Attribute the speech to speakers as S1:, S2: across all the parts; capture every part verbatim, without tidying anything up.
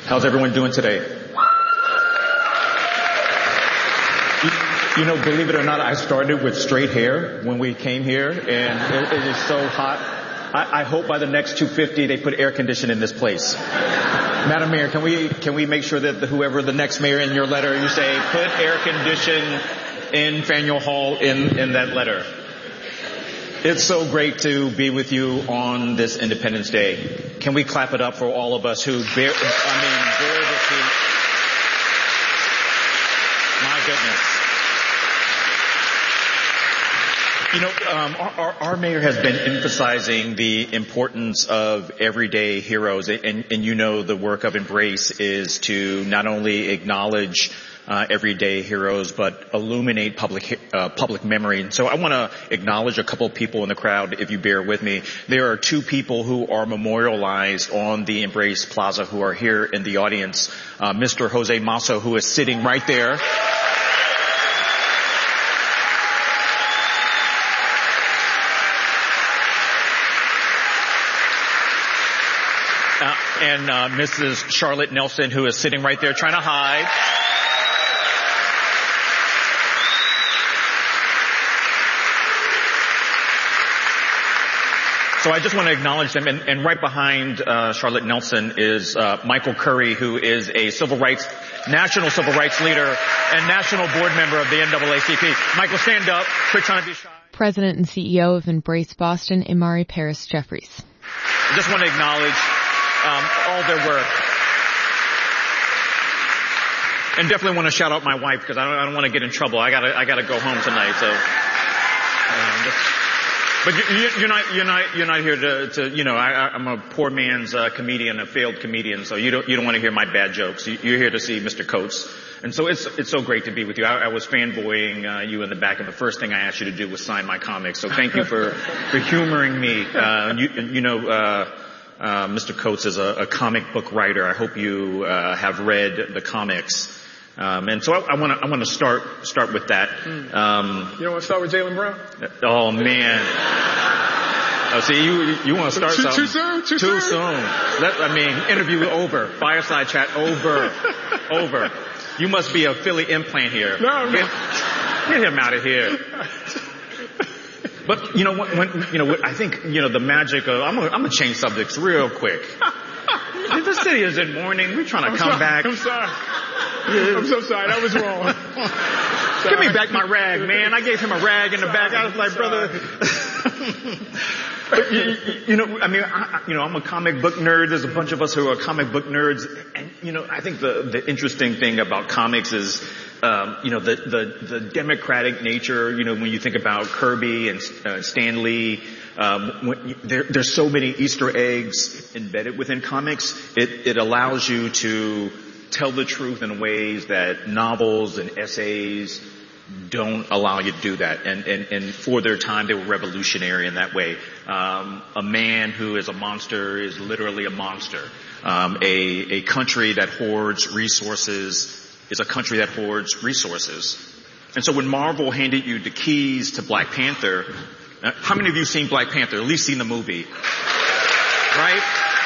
S1: How's everyone doing today? You, you know, believe it or not, I started with straight hair when we came here, and it, it is so hot. I, I hope by the next two fifty they put air conditioning in this place. Madam Mayor, can we can we make sure that the, whoever the next mayor in your letter, you say put air condition in Faneuil Hall in, in that letter. It's so great to be with you on this Independence Day. Can we clap it up for all of us who bear, I mean, bear the heat. My goodness. You know, um, our, our, our mayor has been emphasizing the importance of everyday heroes, and, and you know the work of Embrace is to not only acknowledge Uh, everyday heroes, but illuminate public uh, public memory. And so I want to acknowledge a couple of people in the crowd, if you bear with me. There are two people who are memorialized on the Embrace Plaza who are here in the audience. Uh, Mister Jose Masso, who is sitting right there. Uh, and uh, Missus Charlotte Nelson, who is sitting right there trying to hide. So I just want to acknowledge them, and, and right behind uh, Charlotte Nelson is uh, Michael Curry, who is a civil rights, national civil rights leader and national board member of the N double A C P. Michael, stand up. Quit trying to be shy.
S2: President and C E O of Embrace Boston, Imari Paris Jeffries.
S1: I just want to acknowledge um, all their work. And definitely want to shout out my wife, because I don't, I don't want to get in trouble. I gotta, I gotta go home tonight, so. Um, just, But you're not, you're not, you're not here to, to you know, I, I'm a poor man's uh, comedian, a failed comedian, so you don't, you don't want to hear my bad jokes. You're here to see Mister Coates. And so it's, it's so great to be with you. I, I was fanboying uh, you in the back, and the first thing I asked you to do was sign my comics. So thank you for, for humoring me. Uh, you, you know, uh, uh, Mister Coates is a, a comic book writer. I hope you uh, have read the comics. Um, and so I want to I want to start start with that. Um,
S3: you don't want to start with Jaylen Brown?
S1: Oh man! Oh, see, you you want to start
S3: too,
S1: something
S3: too soon? Too,
S1: too
S3: soon?
S1: soon? That, I mean, interview over, fireside chat over, over. You must be a Philly implant here.
S3: No, no.
S1: Get, get him out of here. But you know when, when you know what, I think you know the magic of I'm gonna, I'm gonna change subjects real quick. The city is in mourning. We're trying to
S3: I'm
S1: come
S3: sorry.
S1: back.
S3: I'm sorry. I'm so sorry. That was wrong.
S1: Give me back my rag, man. I gave him a rag in the back. I was like, brother. But you, you know, I mean, I, you know, I'm a comic book nerd. There's a bunch of us who are comic book nerds, and you know, I think the the interesting thing about comics is, um, you know, the the the democratic nature. You know, when you think about Kirby and uh, Stan Lee. Um, when you, there, there's so many Easter eggs embedded within comics. It, it allows you to tell the truth in ways that novels and essays don't allow you to do that. And, and, and for their time, they were revolutionary in that way. Um, a man who is a monster is literally a monster. Um, a, a country that hoards resources is a country that hoards resources. And so when Marvel handed you the keys to Black Panther, uh, how many of you seen Black Panther? At least seen the movie, right?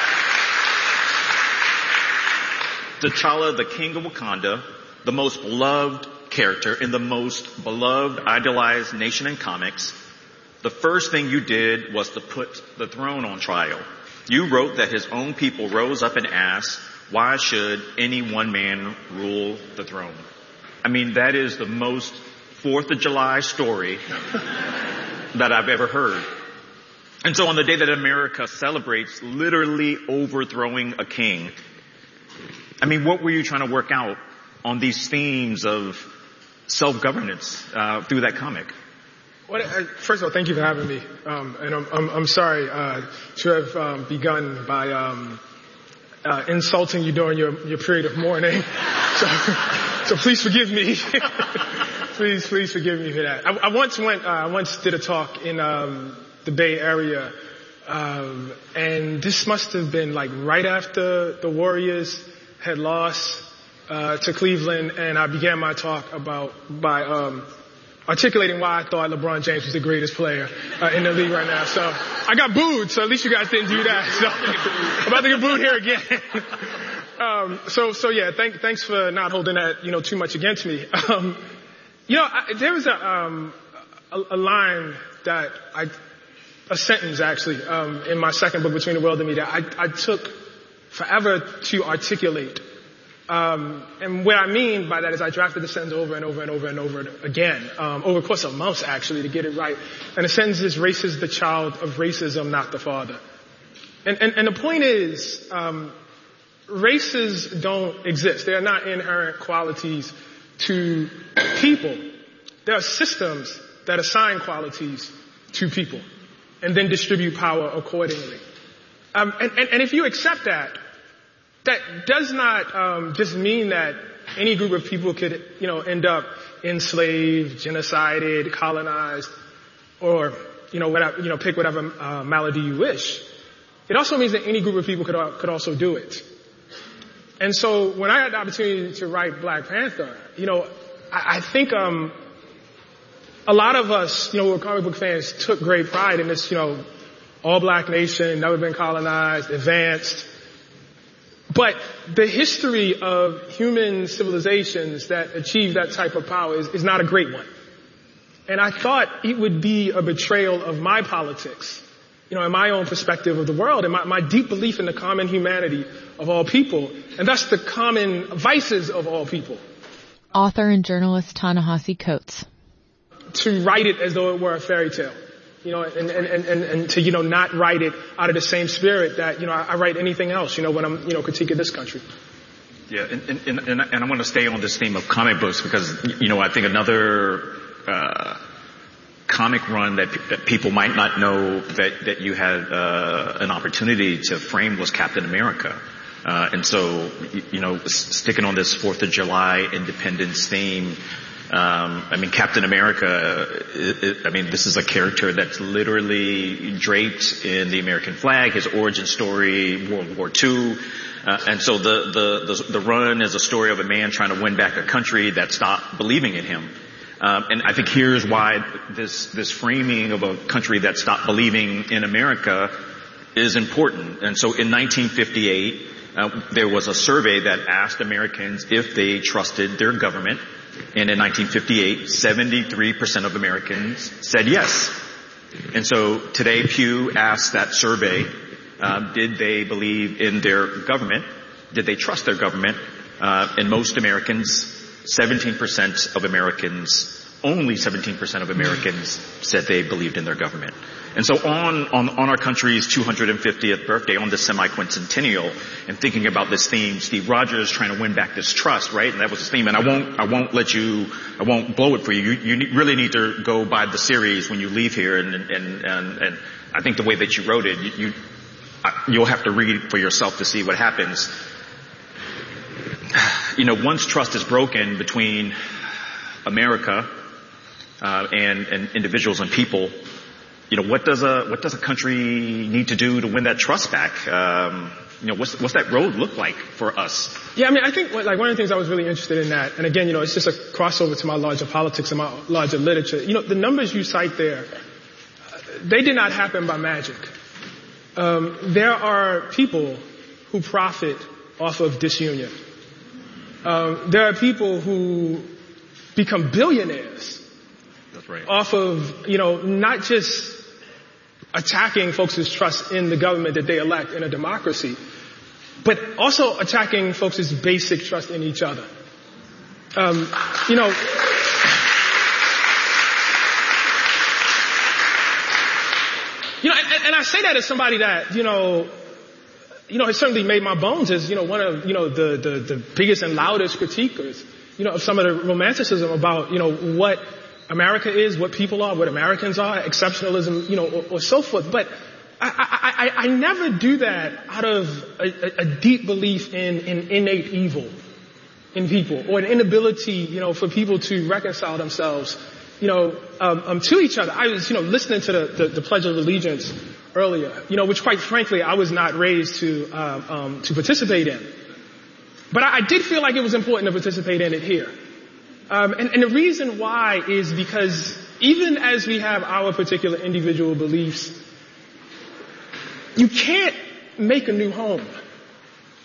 S1: T'Challa, the king of Wakanda, the most beloved character in the most beloved, idolized nation in comics, the first thing you did was to put the throne on trial. You wrote that his own people rose up and asked, why should any one man rule the throne? I mean, that is the most Fourth of July story that I've ever heard. And so on the day that America celebrates literally overthrowing a king, I mean, what were you trying to work out on these themes of self-governance uh, through that comic?
S3: Well, uh, first of all, thank you for having me. Um, and I'm, I'm, I'm sorry uh, to have um, begun by um, uh, insulting you during your, your period of mourning. So, so please forgive me. please, please forgive me for that. I, I once went, uh, I once did a talk in um, the Bay Area, um, and this must have been like right after the Warriors had lost uh, to Cleveland, and I began my talk about by um, articulating why I thought LeBron James was the greatest player uh, in the league right now. So I got booed, so at least you guys didn't do that. So I'm about to get booed here again. Um, so, so yeah, thank, thanks for not holding that, you know, too much against me. Um, you know, I, there was a, um, a, a line that I, a sentence actually, um, in my second book, Between the World and Me, that I, I took forever to articulate. Um, and what I mean by that is I drafted the sentence over and over and over and over again, um, over the course of months actually to get it right. And the sentence is, race is the child of racism, not the father. And, and, and the point is, um, races don't exist. They are not inherent qualities to people. There are systems that assign qualities to people and then distribute power accordingly. Um, and, and, and if you accept that, that does not um, just mean that any group of people could, you know, end up enslaved, genocided, colonized, or, you know, whatever, you know, pick whatever uh, malady you wish. It also means that any group of people could uh, could also do it. And so when I had the opportunity to write Black Panther, you know, I, I think um, a lot of us, you know, who are comic book fans, took great pride in this, you know, all black nation, never been colonized, advanced. But the history of human civilizations that achieve that type of power is, is not a great one. And I thought it would be a betrayal of my politics, you know, and my own perspective of the world and my, my deep belief in the common humanity of all people, and thus the common vices of all people.
S2: Author and journalist Ta-Nehisi Coates.
S3: To write it as though it were a fairy tale. You know, and, and, and, and to, you know, not write it out of the same spirit that, you know, I, I write anything else, you know, when I'm, you know, critiquing this country.
S1: Yeah, and, and, and, and I want to stay on this theme of comic books because, you know, I think another, uh, comic run that, that people might not know that, that you had, uh, an opportunity to frame was Captain America. Uh, and so, you know, sticking on this fourth of July Independence theme, Um, I mean, Captain America, it, it, I mean, this is a character that's literally draped in the American flag, his origin story, World War Two. Uh, and so the, the, the, the run is a story of a man trying to win back a country that stopped believing in him. Um, and I think here's why this, this framing of a country that stopped believing in America is important. And so in nineteen fifty-eight, uh, there was a survey that asked Americans if they trusted their government. And in nineteen fifty-eight, seventy-three percent of Americans said yes. And so today Pew asked that survey, uh, did they believe in their government? Did they trust their government? Uh, and most Americans, seventeen percent of Americans, only seventeen percent of Americans said they believed in their government. And so on, on, on our country's two hundred fiftieth birthday, on this semi-quincentennial, and thinking about this theme, Steve Rogers trying to win back this trust, right? And that was his theme. And I won't, I won't let you, I won't blow it for you. You, you really need to go by the series when you leave here. And, and, and, and I think the way that you wrote it, you, you, you'll have to read for yourself to see what happens. You know, once trust is broken between America, uh, and, and individuals and people, you know, what does a, what does a country need to do to win that trust back? Um, you know, what's, what's that road look like for us?
S3: Yeah, I mean, I think, like, one of the things I was really interested in that, and again, you know, it's just a crossover to my larger politics and my larger literature. You know, the numbers you cite there, they did not happen by magic. Um, there are people who profit off of disunion. Um, there are people who become billionaires.
S1: That's right.
S3: Off of, you know, not just attacking folks' trust in the government that they elect in a democracy, but also attacking folks' basic trust in each other. Um, you know, you know, and, and I say that as somebody that, you know, you know, has certainly made my bones as, you know, one of, you know, the, the, the biggest and loudest critiquers, you know, of some of the romanticism about, you know, what America is, what people are, what Americans are, exceptionalism, you know, or, or so forth. But I, I, I, I never do that out of a, a deep belief in, in innate evil in people or an inability, you know, for people to reconcile themselves, you know, um, um, to each other. I was, you know, listening to the, the, the Pledge of Allegiance earlier, you know, which quite frankly I was not raised to, um, um, to participate in. But I, I did feel like it was important to participate in it here. Um, and, and the reason why is because even as we have our particular individual beliefs, you can't make a new home.